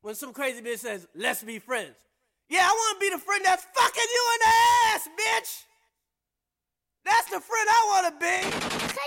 when some crazy bitch says, let's be friends. Yeah, I want to be the friend that's fucking you in the ass, bitch. That's the friend I want to be.